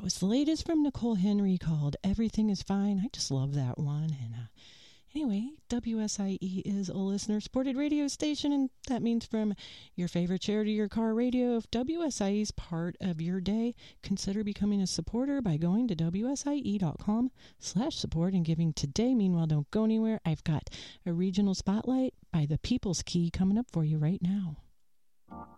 was the latest from Nicole Henry called Everything is Fine. I just love that one. And anyway, WSIE is a listener-supported radio station, and that means from your favorite chair to your car radio. If WSIE is part of your day, consider becoming a supporter by going to WSIE.com/support and giving today. Meanwhile, don't go anywhere. I've got a regional spotlight by the People's Key coming up for you right now.